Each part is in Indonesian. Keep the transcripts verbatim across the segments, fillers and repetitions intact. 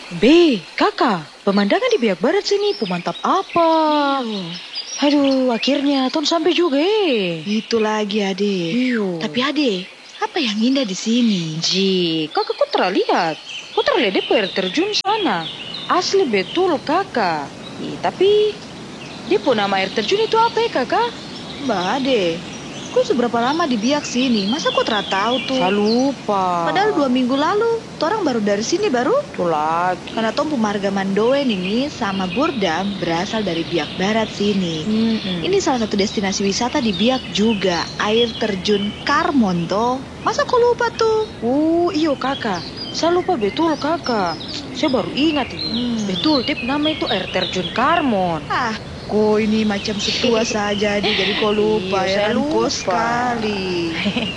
Be, kakak, pemandangan di biak barat sini pemantap apa? Aduh, akhirnya ton sampai juga eh. Itu lagi ade. Iyo. Tapi ade, apa yang indah di sini? Ji, kakak kok terlihat? Kok terlihat di air terjun sana? Asli betul kakak. Ih, tapi dia pun nama air terjun itu apa ya kakak? Mbak ade, kok seberapa lama di biak sini? Masa kok terat tahu tuh? Saya lupa. Padahal dua minggu lalu, orang baru dari sini baru. Tuh lagi. Karena Tom Pemarga Mandowen ini sama Burdam berasal dari biak barat sini. Mm-mm. Ini salah satu destinasi wisata di biak juga, air terjun Karmon toh. Masa kok lupa tuh? Oh, iyo kakak. Saya lupa betul kakak. Saya baru ingat ini. Hmm. Betul, Dep, nama itu air terjun Karmon. Ah, kok ini macam setua saja di jadi kok lupa Iya, ya. saya Kok lupa. sekali.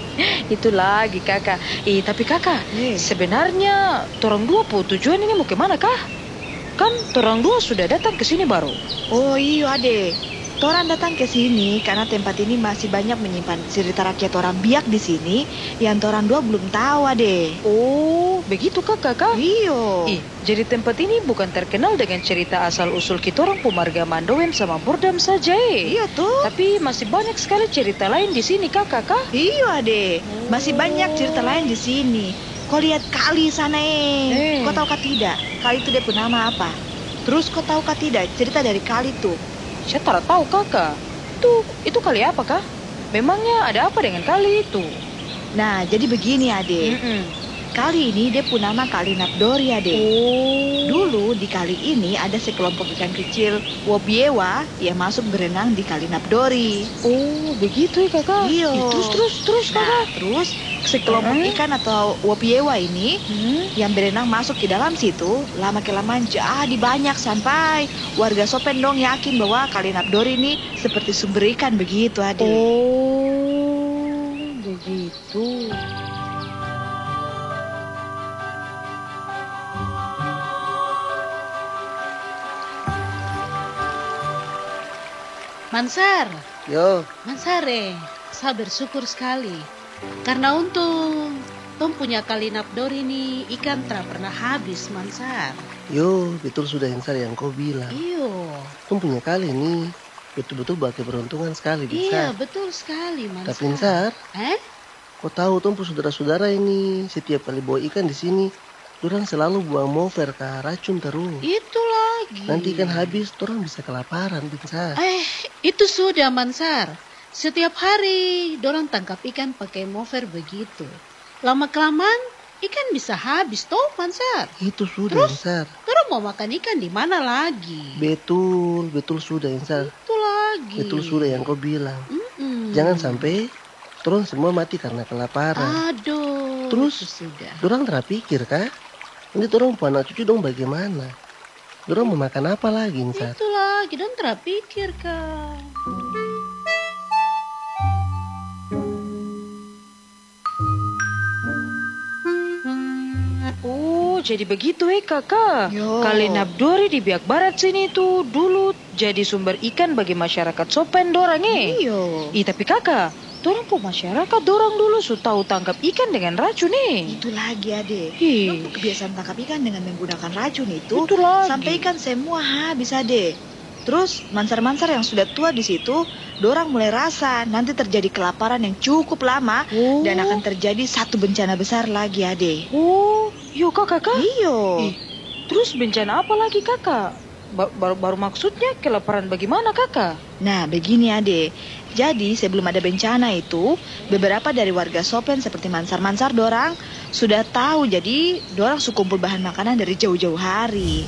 Itu lagi kakak. Eh, tapi kakak, Eh. sebenarnya torang dua po tujuan ini mau kemana kah? Kan torang dua sudah datang ke sini baru. Oh iya ade, Toran datang ke sini karena tempat ini masih banyak menyimpan cerita rakyat orang biak di sini yang Toran dua belum tahu ade. Oh, begitu kah kakak? Iyo. Ih, jadi tempat ini bukan terkenal dengan cerita asal-usul kitorang Pemarga Mandowen sama Burdam saja eh. Iya tuh. Tapi masih banyak sekali cerita lain di sini kakak kah? Iyo ade, masih banyak cerita lain di sini. Kau lihat kali sana eh. Eh. Kau tahu kah tidak? Kali itu dia punya nama apa? Terus kau tahu kah tidak cerita dari kali itu? Saya tak tahu kakak. Itu, itu kali apa kah? Memangnya ada apa dengan kali itu? Nah, jadi begini ade. Mm-mm. Kali ini dia punya nama Kali Napdori ade. Oh. Dulu di kali ini ada sekelompok ikan kecil Wobiewa yang masuk berenang di Kali Napdori. Oh, begitu ya kakak. Iya. Ih, terus terus terus Nah, kakak. terus sekelompok Mm-mm. ikan atau Wobiewa ini Hmm? yang berenang masuk ke dalam situ, lama kelamaan jadi banyak sampai warga Sopendong yakin bahwa Kali Napdori ini seperti sumber ikan begitu ade. Oh, begitu. Mansar, Yo, Mansare, saya bersyukur sekali. Karena untung, Tom punya Kali Napdori ini ikan tak pernah habis, Mansar. yo, betul sudah Insar yang kau bilang. Iyo, Kau punya kali ini betul-betul bawa keberuntungan sekali, iya Insar. betul sekali, Mansar. Tapi Insar, Eh? kau tahu Tom saudara-saudara ini setiap kali bawa ikan di sini, orang selalu buang mover ke racun terus. Itu lagi. Nanti ikan habis, orang bisa kelaparan, Insar. Eh, itu sudah, Mansar. Setiap hari, dorang tangkap ikan pakai mover begitu. Lama-kelamaan, ikan bisa habis, toh, Mansar. Itu sudah, Terus? Insar. Dorang mau makan ikan di mana lagi? Betul, betul sudah, Insar. Itu lagi. Betul sudah yang kau bilang. Mm-mm. Jangan sampai turun semua mati karena kelaparan. Aduh. Terus? itu sudah. Dorang terpikir kah? Nanti dorang punya anak cucu dong bagaimana? Dorang mau makan apa lagi, Insar? Itu lagi, dan terpikir kan. Oh, jadi begitu eh kakak. Yo. Kali Napdori di biak barat sini tuh dulu jadi sumber ikan bagi masyarakat Sopen dorang eh. Iyo. Ih, tapi kakak, dorang po masyarakat dorang dulu su tahu tangkap ikan dengan racun eh. Itu lagi ade. Ih. Dorang tuh kebiasaan tangkap ikan dengan menggunakan racun itu. Itu lagi. Sampai ikan semua habis ade. Terus mansar-mansar yang sudah tua di situ, dorang mulai rasa nanti terjadi kelaparan yang cukup lama Oh. dan akan terjadi satu bencana besar lagi ade. Oh, yuk kakak kak. Iyo. Ih, terus bencana apa lagi kakak? Ba- Baru, baru maksudnya kelaparan bagaimana kakak? Nah, begini ade. Jadi sebelum ada bencana itu, beberapa dari warga Sopen seperti mansar-mansar dorang sudah tahu. Jadi dorang su kumpul bahan makanan dari jauh-jauh hari.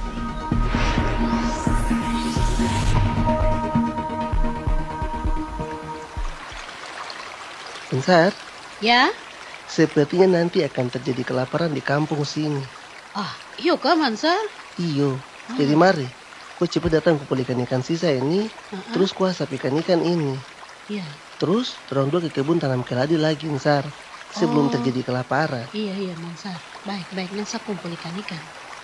Insar, Ya? sepertinya nanti akan terjadi kelaparan di kampung sini. Ah, iyo kah, Mansar? Iyo, jadi mari, kau cepat datang kumpul ikan-ikan sisa ini, Uh-uh. terus kau asap ikan-ikan ini. Iya, Terus, dorong dua ke kebun tanam keladi lagi, Insar. Sebelum Oh. terjadi kelaparan. iya, iya, Mansar. Baik, baik, nanti saya kumpul ikan-ikan.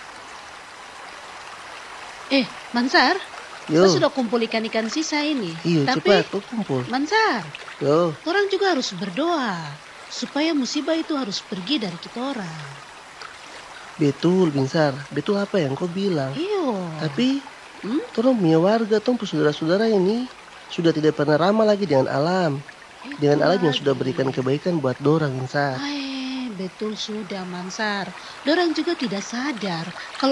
Eh, Mansar, Yo, saya sudah kumpul ikan-ikan sisa ini. iyo, Tapi, cepat, kau kumpul. Mansar, Yo, orang juga harus berdoa supaya musibah itu harus pergi dari kita orang. Betul, Binsar. Betul apa yang kau bilang. Iyo. Tapi, Hmm? tolong punya warga, tong pu saudara-saudara ini sudah tidak pernah ramah lagi dengan alam. Itu Dengan alam yang lagi. sudah berikan kebaikan buat dorang, Binsar. Eh, betul sudah Mansar. Dorang juga tidak sadar kalau